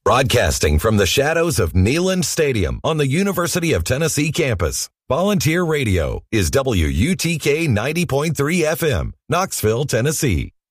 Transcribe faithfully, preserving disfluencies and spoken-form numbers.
Broadcasting from the shadows of Neyland Stadium on the University of Tennessee campus, Volunteer Radio is W U T K ninety point three F M, Knoxville, Tennessee.